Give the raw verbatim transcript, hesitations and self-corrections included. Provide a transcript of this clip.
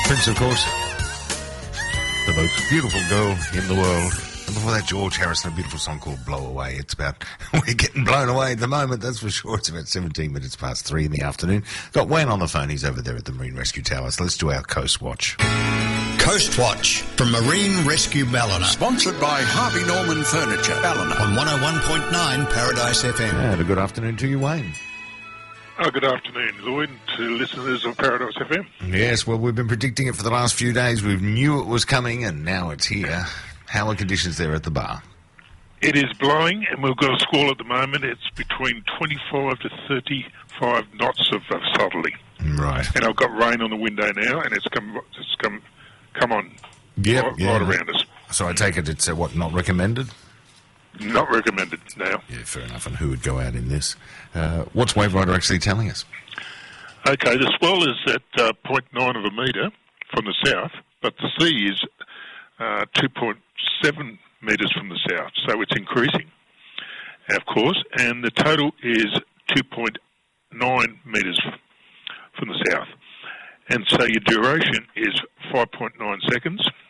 Prince, of course. The most beautiful girl in the world. And before that, George Harrison, a beautiful song called Blow Away. It's about, we're getting blown away at the moment, that's for sure. It's about seventeen minutes past three in the afternoon. Got Wayne on the phone. He's over there at the Marine Rescue Tower. So let's do our Coast Watch. Coast Watch from Marine Rescue Ballina. Sponsored by Harvey Norman Furniture, Ballina. On one oh one point nine Paradise F M. And a good afternoon to you, Wayne. Oh, good afternoon, Lloyd, to listeners of Paradise F M. Yes, well, we've been predicting it for the last few days. We knew it was coming, and now it's here. How are conditions there at the bar? It is blowing, and we've got a squall at the moment. It's between twenty-five to thirty-five knots of uh, southerly. Right. And I've got rain on the window now, and it's come it's come, come on Yep, right, yeah. right around us. So I take it it's, uh, what, not recommended? Not recommended now. Yeah, fair enough. And who would go out in this? Uh, what's Wave Rider actually telling us? Okay, the swell is at uh, zero point nine of a metre from the south, but the sea is uh, two point seven metres from the south, so it's increasing, of course, and the total is two point nine metres from the south. And so your duration is five point nine seconds,